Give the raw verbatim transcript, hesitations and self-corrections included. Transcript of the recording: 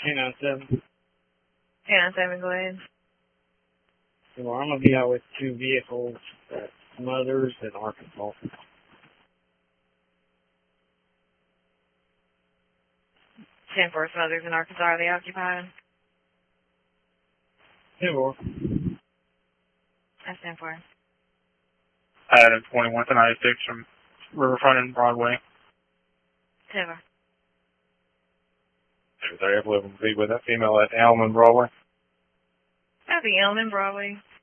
two nine seven. two nine seven, go ahead. Well, I'm going to be out with two vehicles at Smothers in Arkansas. ten four Smothers in Arkansas, are they occupied? ten four. That's ten four. Adam twenty-one to ninety-six from Riverfront and Broadway. ten four. Is there able to be with that female at Elm and Broadway? That'd be Elm and Broadway.